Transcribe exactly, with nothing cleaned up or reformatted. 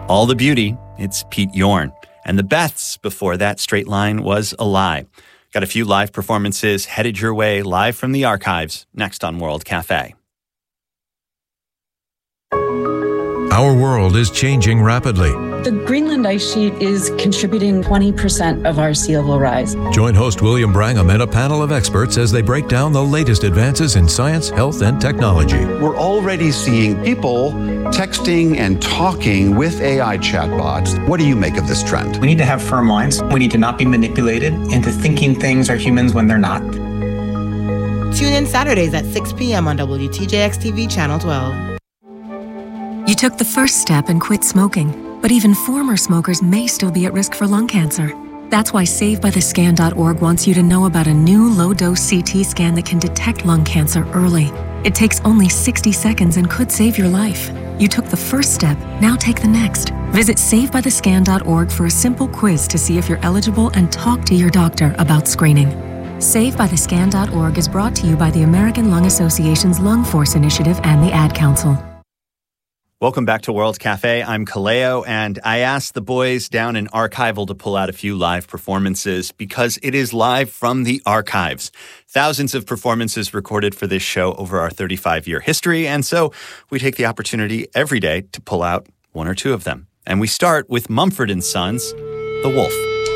All the Beauty, it's Pete Yorn. And the Beths before that, Straight Line Was a Lie. Got a few live performances headed your way live from the archives next on World Cafe. Our world is changing rapidly. The Greenland ice sheet is contributing twenty percent of our sea level rise. Join host William Brangham and a panel of experts as they break down the latest advances in science, health, and technology. We're already seeing people texting and talking with A I chatbots. What do you make of this trend? We need to have firm lines. We need to not be manipulated into thinking things are humans when they're not. Tune in Saturdays at six p.m. on W T J X T V Channel twelve. You took the first step and quit smoking, but even former smokers may still be at risk for lung cancer. That's why Save By The Scan dot org wants you to know about a new low-dose C T scan that can detect lung cancer early. It takes only sixty seconds and could save your life. You took the first step, now take the next. Visit Save By The Scan dot org for a simple quiz to see if you're eligible and talk to your doctor about screening. Save By The Scan dot org is brought to you by the American Lung Association's Lung Force Initiative and the Ad Council. Welcome back to World Cafe. I'm Kaleo, and I asked the boys down in Archival to pull out a few live performances because it is live from the archives. Thousands of performances recorded for this show over our thirty-five-year history, and so we take the opportunity every day to pull out one or two of them. And we start with Mumford and Sons, The Wolf.